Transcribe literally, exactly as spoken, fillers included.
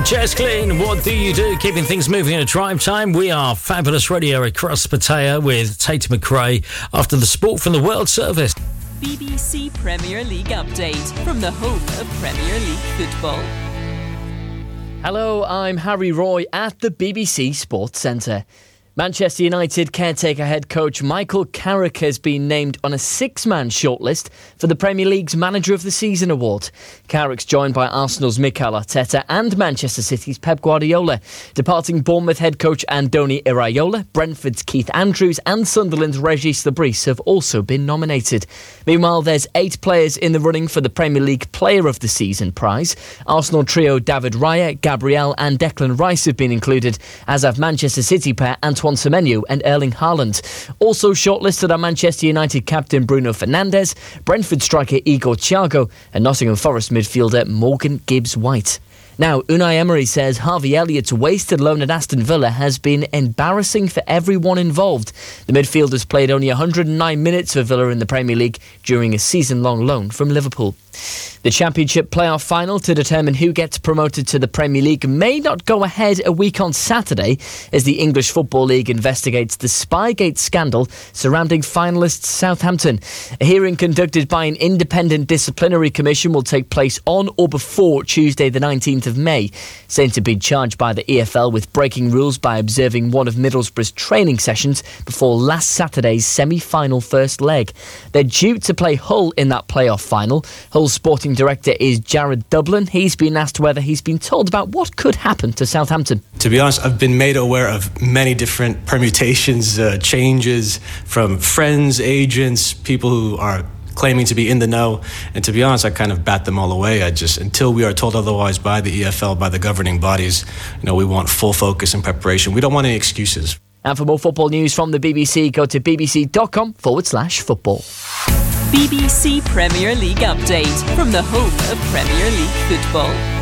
Jess Glynn, what do you do? Keeping things moving in a drive time. We are Fabulous Radio across Pattaya with Tate McRae after the sport from the World Service. B B C Premier League update from the home of Premier League football. Hello, I'm Harry Roy at the B B C Sports Centre. Manchester United caretaker head coach Michael Carrick has been named on a six-man shortlist for the Premier League's Manager of the Season award. Carrick's joined by Arsenal's Mikel Arteta and Manchester City's Pep Guardiola. Departing Bournemouth head coach Andoni Iraola, Brentford's Keith Andrews and Sunderland's Régis Lebris have also been nominated. Meanwhile, there's eight players in the running for the Premier League Player of the Season prize. Arsenal trio David Raya, Gabriel and Declan Rice have been included, as have Manchester City pair Antoine Semenyo and Erling Haaland. Also shortlisted are Manchester United captain Bruno Fernandes, Brentford striker Igor Thiago and Nottingham Forest midfielder Morgan Gibbs-White. Now, Unai Emery says Harvey Elliott's wasted loan at Aston Villa has been embarrassing for everyone involved. The midfielder's played only one hundred nine minutes for Villa in the Premier League during a season-long loan from Liverpool. The Championship playoff final to determine who gets promoted to the Premier League may not go ahead a week on Saturday as the English Football League investigates the Spygate scandal surrounding finalists Southampton. A hearing conducted by an independent disciplinary commission will take place on or before Tuesday the nineteenth of May. Saints have been charged by the E F L with breaking rules by observing one of Middlesbrough's training sessions before last Saturday's semi-final first leg. They're due to play Hull in that playoff final. Hull's sporting director is Jared Dublin. He's been asked whether he's been told about what could happen to Southampton. To be honest, I've been made aware of many different permutations, uh, changes from friends, agents, people who are claiming to be in the know, and to be honest, I kind of bat them all away. I just, until we are told otherwise by the E F L, by the governing bodies, you know, we want full focus and preparation. We don't want any excuses. And for more football news from the B B C, go to bbc.com forward slash football. B B C Premier League update from the home of Premier League football.